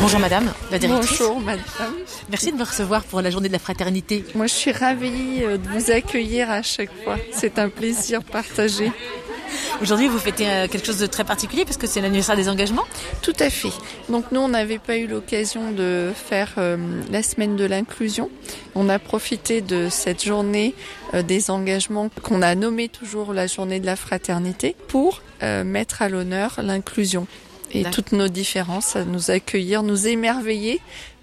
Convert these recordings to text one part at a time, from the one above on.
Bonjour madame, la directrice. Bonjour madame. Merci de me recevoir pour la journée de la fraternité. Moi je suis ravie de vous accueillir à chaque fois. C'est un plaisir partagé. Aujourd'hui vous fêtez quelque chose de très particulier parce que c'est l'anniversaire des engagements. Tout à fait. Donc nous on n'avait pas eu l'occasion de faire la semaine de l'inclusion. On a profité de cette journée des engagements qu'on a nommé toujours la journée de la fraternité pour mettre à l'honneur l'inclusion. Et toutes nos différences, à nous accueillir, nous émerveiller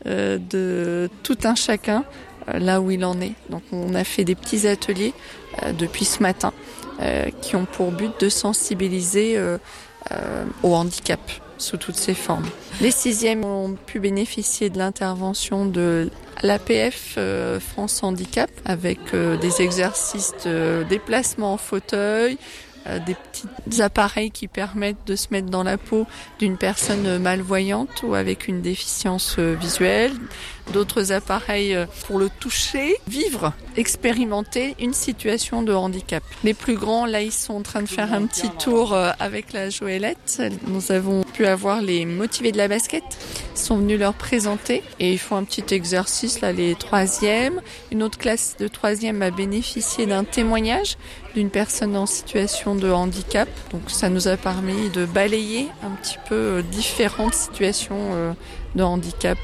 de tout un chacun là où il en est. Donc on a fait des petits ateliers depuis ce matin qui ont pour but de sensibiliser au handicap sous toutes ses formes. Les 6e ont pu bénéficier de l'intervention de l'APF France Handicap avec des exercices de déplacement en fauteuil, des petits appareils qui permettent de se mettre dans la peau d'une personne malvoyante ou avec une déficience visuelle, d'autres appareils pour le toucher, vivre, expérimenter une situation de handicap. Les plus grands, là, ils sont en train de faire un petit tour avec la Joëlette. Nous avons pu avoir les motivés de la basket. Ils sont venus leur présenter et ils font un petit exercice, là, les 3e. Une autre classe de 3e a bénéficié d'un témoignage d'une personne en situation de handicap. Donc ça nous a permis de balayer un petit peu différentes situations de handicap.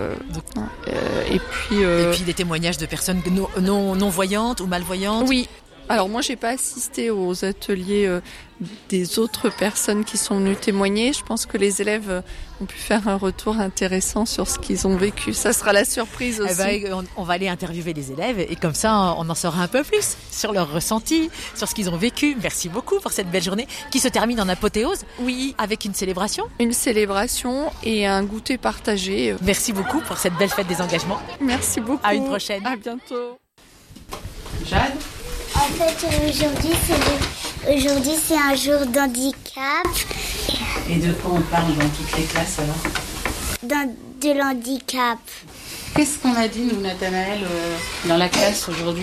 Et puis des témoignages de personnes non-voyantes ou malvoyantes. Oui. Alors moi j'ai pas assisté aux ateliers des autres personnes qui sont venues témoigner. Je pense que les élèves ont pu faire un retour intéressant sur ce qu'ils ont vécu. Ça sera la surprise aussi. On va aller interviewer les élèves et comme ça on en saura un peu plus sur leurs ressentis, sur ce qu'ils ont vécu. Merci beaucoup pour cette belle journée qui se termine en apothéose. Oui, avec une célébration. Une célébration et un goûter partagé. Merci beaucoup pour cette belle fête des engagements. Merci beaucoup. À une prochaine. À bientôt. Jade. En fait, aujourd'hui, c'est un jour d'handicap. Et de quoi on parle dans toutes les classes alors? De l'handicap. Qu'est-ce qu'on a dit, nous, Nathanaël, dans la classe aujourd'hui?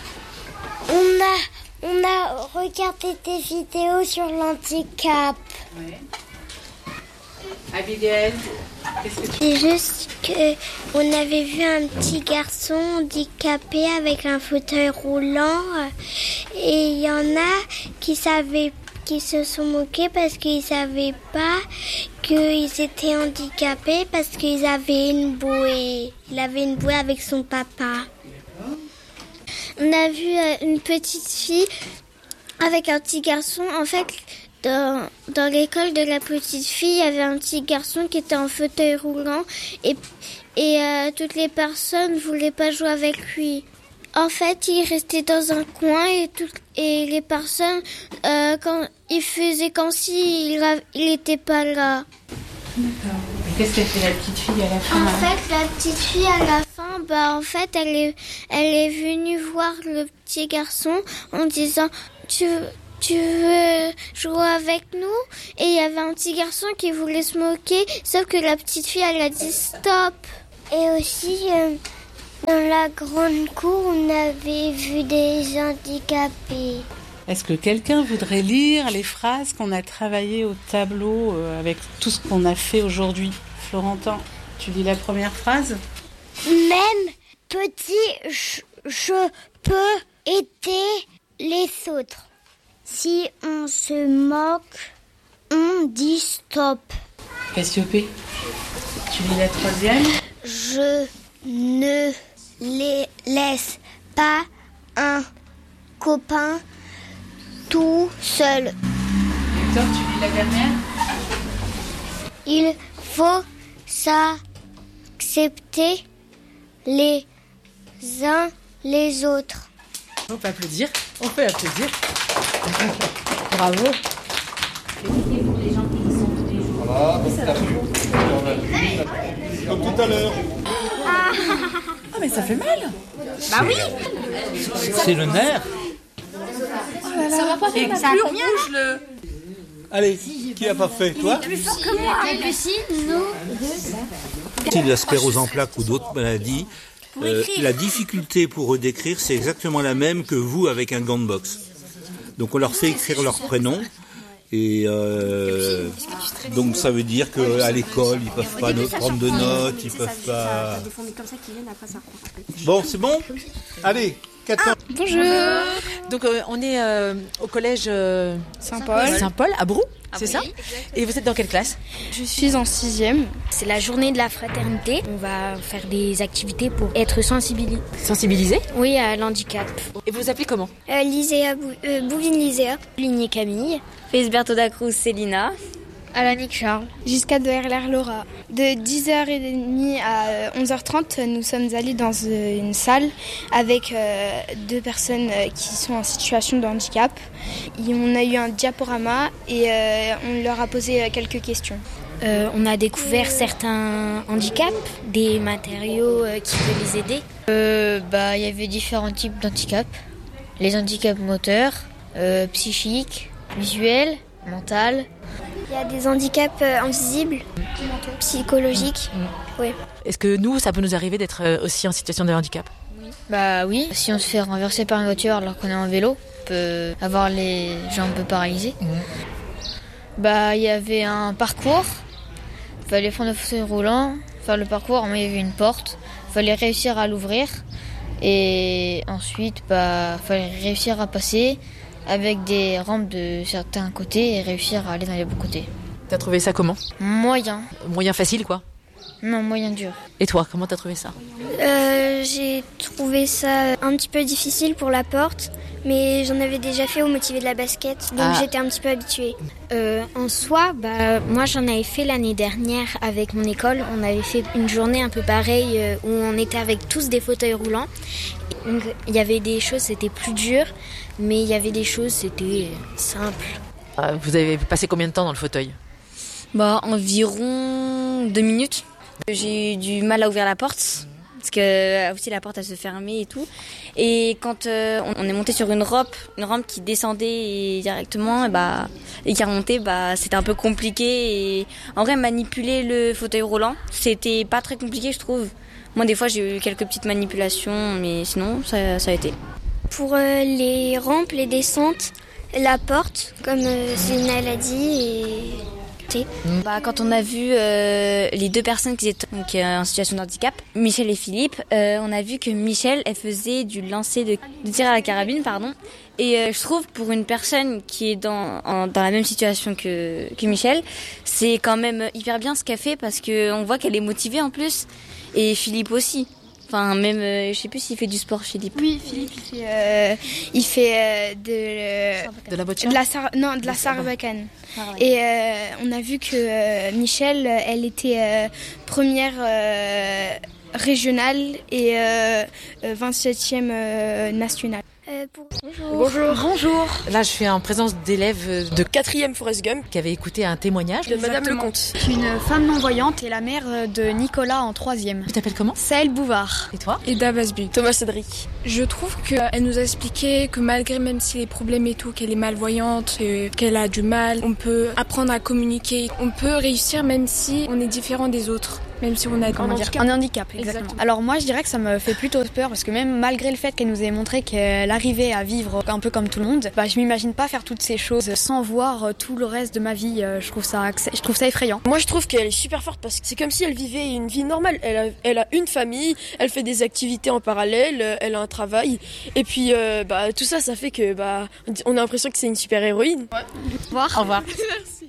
On a regardé des vidéos sur l'handicap. Oui. Abigail, qu'est-ce que tu... C'est juste qu'on avait vu un petit garçon handicapé avec un fauteuil roulant et il y en a qui se sont moqués parce qu'ils savaient pas qu'ils étaient handicapés parce qu'ils avaient une bouée. Il avait une bouée avec son papa. On a vu une petite fille avec un petit garçon. En fait, dans l'école de la petite fille, il y avait un petit garçon qui était en fauteuil roulant et toutes les personnes ne voulaient pas jouer avec lui. En fait, il restait dans un coin et les personnes, quand il faisait comme si il n'était pas là. D'accord. Et qu'est-ce qu'elle fait la petite fille à la fin? En fait, la petite fille à la fin, en fait, elle est venue voir le petit garçon en disant tu veux jouer avec nous? Et il y avait un petit garçon qui voulait se moquer, sauf que la petite fille, elle a dit stop. Et aussi, dans la grande cour, on avait vu des handicapés. Est-ce que quelqu'un voudrait lire les phrases qu'on a travaillées au tableau avec tout ce qu'on a fait aujourd'hui? Florentin, tu lis la première phrase? Même petit, je peux aider les autres. Si on se moque, on dit stop. Cassiopée, tu lis la 3e? Je ne les laisse pas un copain tout seul. Victor, tu lis la dernière? Il faut s'accepter les uns les autres. On peut applaudir. Bravo. Voilà, comme tout à l'heure. Ah mais ça fait mal. Bah oui. C'est le nerf. Oh là là. Ça va pas faire mal. Plus on bouge le... Allez, qui a pas fait? Toi? Plus fort que moi. Si, nous deux. Si la sclérose en plaques ou d'autres maladies, la difficulté pour eux d'écrire, c'est exactement la même que vous avec un gant de boxe. Donc on leur fait écrire leur prénom Et donc ça veut dire qu'à l'école, ils peuvent pas prendre de notes, ils peuvent pas... Bon, c'est bon ? Allez, 14. Bonjour. Donc on est au collège Saint-Paul. Saint-Paul à Brou, c'est ça ? Et vous êtes dans quelle classe ? Je suis en 6e. C'est la journée de la fraternité. On va faire des activités pour être sensibilisés. Sensibilisé ? Oui, à l'handicap. Et vous vous appelez comment ? Lyséa, Bouvine Lyséa. Ligné Camille. Felisberto da Cruz Célina. Alanique Charles. Jusqu'à de Herler Laura. De 10h30 à 11h30, nous sommes allés dans une salle avec 2 personnes qui sont en situation de handicap. Et on a eu un diaporama et on leur a posé quelques questions. On a découvert certains handicaps, des matériaux qui peuvent les aider. Il y avait différents types d'handicaps. Les handicaps moteurs, psychiques, visuels, mentaux. Il y a des handicaps invisibles, psychologiques. Oui. Est-ce que nous, ça peut nous arriver d'être aussi en situation de handicap ? Oui, si on se fait renverser par une voiture alors qu'on est en vélo, on peut avoir les jambes paralysées. Il y avait un parcours, il fallait prendre le fauteuil roulant, faire le parcours, il y avait une porte, il fallait réussir à l'ouvrir et ensuite fallait réussir à passer avec des rampes de certains côtés et réussir à aller dans les bons côtés. T'as trouvé ça comment ? Moyen. Moyen facile, quoi ? Non, moyen dur. Et toi, comment t'as trouvé ça ? J'ai trouvé ça un petit peu difficile pour la porte, mais j'en avais déjà fait au motivé de la basket, donc j'étais un petit peu habituée. En soi, moi j'en avais fait l'année dernière avec mon école. On avait fait une journée un peu pareille où on était avec tous des fauteuils roulants. Donc il y avait des choses, c'était plus dur, mais il y avait des choses, c'était simple. Vous avez passé combien de temps dans le fauteuil ? Environ 2 minutes. J'ai eu du mal à ouvrir la porte, parce que aussi la porte elle se fermait et tout. Et quand on est monté sur une rampe qui descendait directement et qui remontait, c'était un peu compliqué. Et en vrai, manipuler le fauteuil roulant, c'était pas très compliqué, je trouve. Moi, des fois, j'ai eu quelques petites manipulations, mais sinon, ça a été. Pour les rampes, les descentes, la porte, comme Céline l'a dit, Quand on a vu les 2 personnes qui étaient en situation de handicap, Michel et Philippe, on a vu que Michel, elle faisait du lancer de tir à la carabine, Et je trouve pour une personne qui est dans la même situation que Michel, c'est quand même hyper bien ce qu'elle fait parce qu'on voit qu'elle est motivée en plus. Et Philippe aussi. Enfin, même, je sais plus s'il fait du sport, Philippe. Oui, Philippe, il fait de la voiture. De la sarbacane. Et on a vu que Michel, elle était première régionale et 27e nationale. Bonjour. Là, je suis en présence d'élèves de 4e Forrest Gump qui avaient écouté un témoignage de Madame Lecomte. Je suis une femme non-voyante et la mère de Nicolas en 3e. Tu t'appelles comment ? Saël Bouvard. Et toi ? Eda Basbu. Thomas Cédric. Je trouve qu'elle nous a expliqué que malgré même si les problèmes et tout, qu'elle est malvoyante, qu'elle a du mal, on peut apprendre à communiquer. On peut réussir même si on est différent des autres. Même si on a un handicap, exactement. Alors moi je dirais que ça me fait plutôt peur parce que même malgré le fait qu'elle nous ait montré qu'elle arrivait à vivre un peu comme tout le monde, je m'imagine pas faire toutes ces choses sans voir tout le reste de ma vie. Je trouve ça effrayant. Moi je trouve qu'elle est super forte parce que c'est comme si elle vivait une vie normale. Elle a une famille, elle fait des activités en parallèle, elle a un travail et puis tout ça fait que on a l'impression que c'est une super héroïne. Ouais. Au revoir. Merci.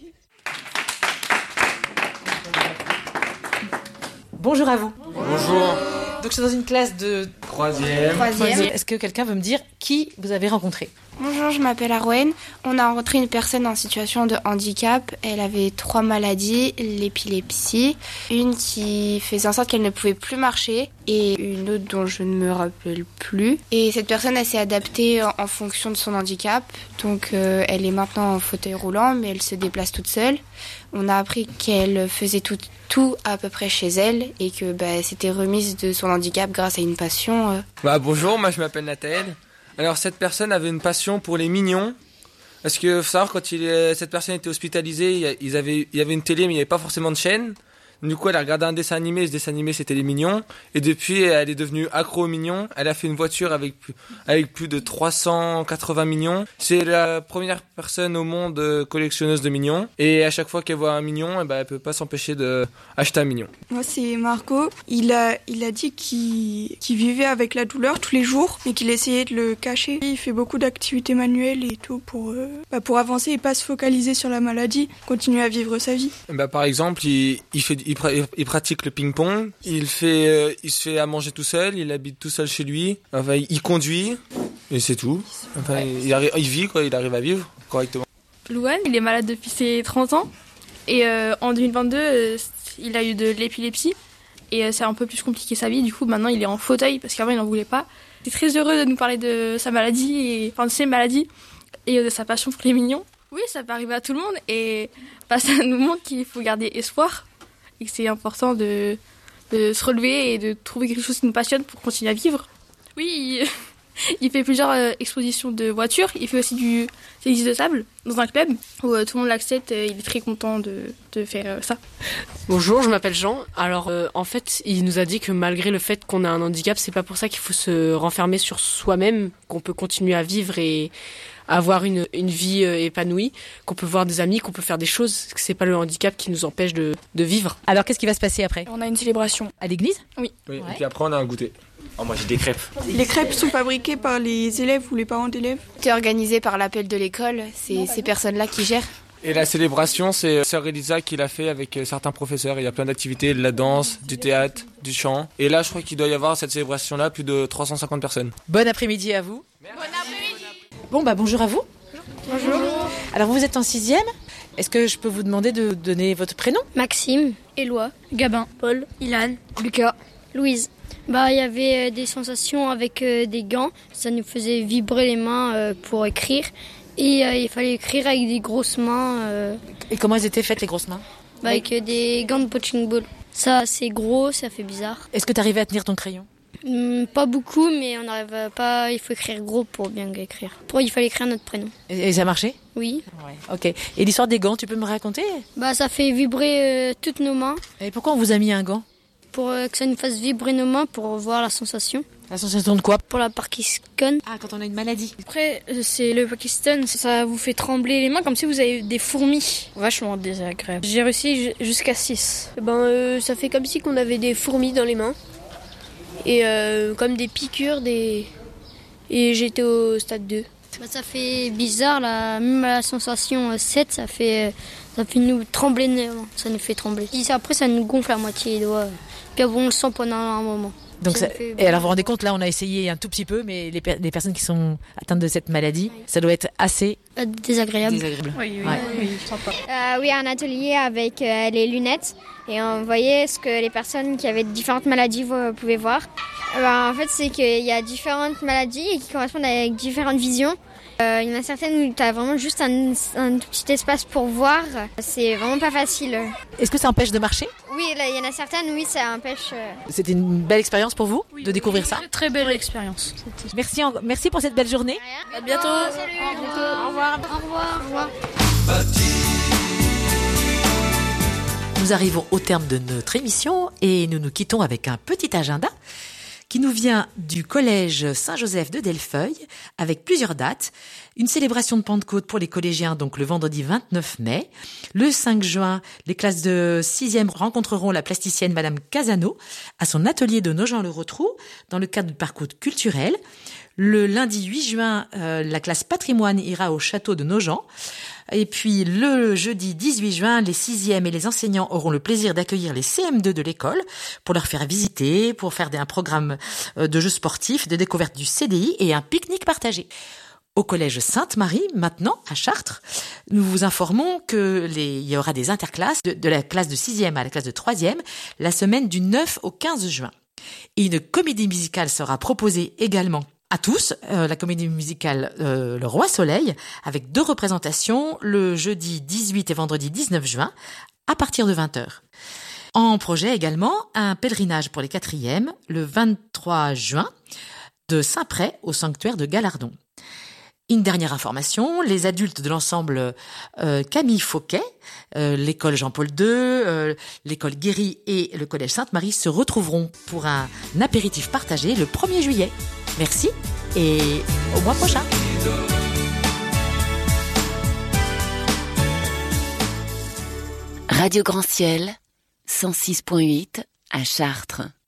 Bonjour à vous. Bonjour. Donc je suis dans une classe de 3e. Est-ce que quelqu'un veut me dire qui vous avez rencontré ? Bonjour, je m'appelle Arwen. On a rencontré une personne en situation de handicap. Elle avait 3 maladies, l'épilepsie, une qui faisait en sorte qu'elle ne pouvait plus marcher et une autre dont je ne me rappelle plus. Et cette personne, elle s'est adaptée en fonction de son handicap. Donc elle est maintenant en fauteuil roulant, mais elle se déplace toute seule. On a appris qu'elle faisait tout à peu près chez elle et que s'était remise de son handicap grâce à une passion. Bonjour, moi je m'appelle Nathalie. Alors cette personne avait une passion pour les mignons. Parce que faut savoir, quand cette personne était hospitalisée, il y avait une télé mais il n'y avait pas forcément de chaîne. Du coup, elle a regardé un dessin animé. Ce dessin animé, c'était les Mignons. Et depuis, elle est devenue accro aux Mignons. Elle a fait une voiture avec plus de 380 Mignons. C'est la première personne au monde collectionneuse de Mignons. Et à chaque fois qu'elle voit un Mignon, elle peut pas s'empêcher d'acheter un Mignon. Moi, c'est Marco. Il a dit qu'il vivait avec la douleur tous les jours, mais qu'il essayait de le cacher. Il fait beaucoup d'activités manuelles et tout pour avancer et pas se focaliser sur la maladie, continuer à vivre sa vie. Par exemple, il pratique le ping-pong, il se fait à manger tout seul, il habite tout seul chez lui, il conduit, et c'est tout. Il vit, il arrive à vivre correctement. Louane, il est malade depuis ses 30 ans, et en 2022, il a eu de l'épilepsie, et c'est un peu plus compliqué sa vie, du coup maintenant il est en fauteuil, parce qu'avant il n'en voulait pas. Il est très heureux de nous parler de sa maladie, de ses maladies, et de sa passion pour les Mignons. Oui, ça peut arriver à tout le monde, et ça nous montre qu'il faut garder espoir, et que c'est important de se relever et de trouver quelque chose qui nous passionne pour continuer à vivre. Oui, il fait plusieurs expositions de voitures, il fait aussi du tennis de table dans un club où tout le monde l'accepte, il est très content de faire ça. Bonjour, je m'appelle Jean. Alors en fait, il nous a dit que malgré le fait qu'on a un handicap, c'est pas pour ça qu'il faut se renfermer sur soi-même, qu'on peut continuer à vivre et avoir une vie épanouie, qu'on peut voir des amis, qu'on peut faire des choses, que c'est pas le handicap qui nous empêche de vivre. Alors qu'est-ce qui va se passer après ? On a une célébration. À l'église ? Oui. Et puis après on a un goûter. Moi j'ai des crêpes. Les crêpes sont fabriquées par les élèves ou les parents d'élèves. C'est organisé par l'appel de l'école, c'est ces personnes-là qui gèrent. Et la célébration, c'est sœur Elisa qui l'a fait avec certains professeurs. Il y a plein d'activités, de la danse, du théâtre, du chant. Et là, je crois qu'il doit y avoir cette célébration-là plus de 350 personnes. Bon après-midi à vous. Bon après-midi. Bon, bonjour à vous. Bonjour. Alors vous êtes en 6e. Est-ce que je peux vous demander de donner votre prénom ? Maxime, Éloi, Gabin, Paul, Ilan, Lucas, Louise. Il y avait des sensations avec des gants. Ça nous faisait vibrer les mains pour écrire. Et il fallait écrire avec des grosses mains. Et comment elles étaient faites les grosses mains ? Avec des gants de punching ball. Ça, c'est gros, ça fait bizarre. Est-ce que tu arrivais à tenir ton crayon ? Pas beaucoup, mais on n'arrive pas. Il faut écrire gros pour bien écrire. Il fallait écrire notre prénom. Et ça marchait ? Oui. Ouais. Ok. Et l'histoire des gants, tu peux me raconter ? Ça fait vibrer toutes nos mains. Et pourquoi on vous a mis un gant ? Pour que ça nous fasse vibrer nos mains pour voir la sensation. La sensation de quoi ? Pour la Parkinson. Ah, quand on a une maladie. Après, c'est le Parkinson, ça vous fait trembler les mains comme si vous avez des fourmis. Vachement désagréable. J'ai réussi jusqu'à 6. Ça fait comme si qu'on avait des fourmis dans les mains. Et comme des piqûres, et j'étais au stade 2. Ça fait bizarre, même la sensation 7, ça fait nous trembler les mains. Ça nous fait trembler. Et après, ça nous gonfle à moitié les doigts. Puis on le sent pendant un moment. Donc et alors vous vous rendez compte, là on a essayé un tout petit peu, mais les personnes qui sont atteintes de cette maladie, ça doit être assez désagréable. Oui, oui, un atelier avec les lunettes et on voyait ce que les personnes qui avaient différentes maladies pouvaient voir. En fait, c'est qu'il y a différentes maladies et qui correspondent avec différentes visions. Il y en a certaines où tu as vraiment juste un tout petit espace pour voir. C'est vraiment pas facile. Est-ce que ça empêche de marcher ? Oui, il y en a certaines, oui, ça empêche. C'était une belle expérience pour vous de découvrir ça ? Très belle expérience. Merci pour cette belle journée. À bientôt. Salut. Au revoir. Au revoir. Nous arrivons au terme de notre émission et nous nous quittons avec un petit agenda qui nous vient du collège Saint-Joseph de Delfeuille, avec plusieurs dates. Une célébration de Pentecôte pour les collégiens, donc le vendredi 29 mai. Le 5 juin, les classes de 6e rencontreront la plasticienne Madame Casano à son atelier de Nogent-le-Rotrou, dans le cadre du parcours culturel. Le lundi 8 juin, la classe patrimoine ira au château de Nogent. Et puis le jeudi 18 juin, les 6e et les enseignants auront le plaisir d'accueillir les CM2 de l'école pour leur faire visiter, pour faire un programme de jeux sportifs, de découverte du CDI et un pique-nique partagé. Au collège Sainte-Marie, maintenant, à Chartres, nous vous informons qu'il y aura des interclasses de la classe de 6e à la classe de 3e la semaine du 9 au 15 juin. Et une comédie musicale sera proposée également à tous, la comédie musicale Le Roi Soleil, avec 2 représentations, le jeudi 18 et vendredi 19 juin, à partir de 20h. En projet également, un pèlerinage pour les 4e, le 23 juin, de Saint-Pré au sanctuaire de Galardon. Une dernière information, les adultes de l'ensemble Camille Fauquet, l'école Jean-Paul II, l'école Guéry et le collège Sainte-Marie se retrouveront pour un apéritif partagé le 1er juillet. Merci et au mois prochain. Radio Grand Ciel, 106.8 à Chartres.